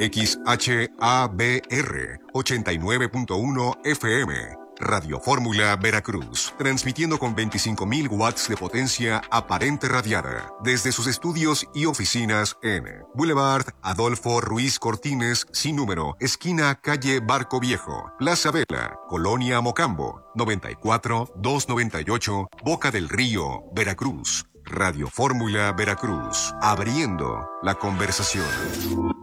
XHABR 89.1 FM. Radio Fórmula Veracruz, transmitiendo con 25.000 watts de potencia aparente radiada desde sus estudios y oficinas en Boulevard Adolfo Ruiz Cortines, sin número, esquina calle Barco Viejo, Plaza Vela, Colonia Mocambo, 94-298, Boca del Río, Veracruz. Radio Fórmula Veracruz, abriendo la conversación.